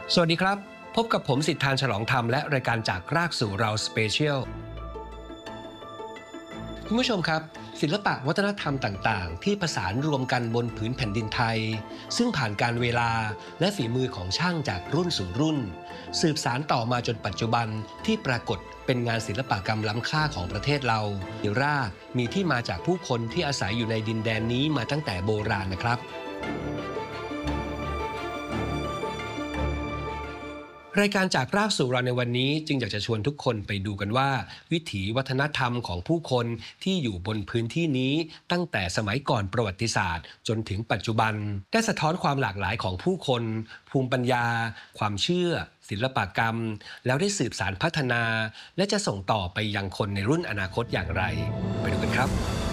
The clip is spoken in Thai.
สวัสดีครับพบกับผมสิทธานฉลองธรรมและรายการจากรากสู่เราสเปเชียลคุณผู้ชมครับศิลปะวัฒนธรรมต่างๆที่ประสานรวมกันบนผืนแผ่นดินไทยซึ่งผ่านการเวลาและฝีมือของช่างจากรุ่นสู่รุ่นสืบสานต่อมาจนปัจจุบันที่ปรากฏเป็นงานศิลปกรรมล้ำค่าของประเทศเรารากมีที่มาจากผู้คนที่อาศัยอยู่ในดินแดนนี้มาตั้งแต่โบราณนะครับรายการจากรากสู่เราในวันนี้จึงอยากจะชวนทุกคนไปดูกันว่าวิถีวัฒนธรรมของผู้คนที่อยู่บนพื้นที่นี้ตั้งแต่สมัยก่อนประวัติศาสตร์จนถึงปัจจุบันได้สะท้อนความหลากหลายของผู้คนภูมิปัญญาความเชื่อศิลปกรรมแล้วได้สืบสานพัฒนาและจะส่งต่อไปยังคนในรุ่นอนาคตอย่างไรไปดูกันครับ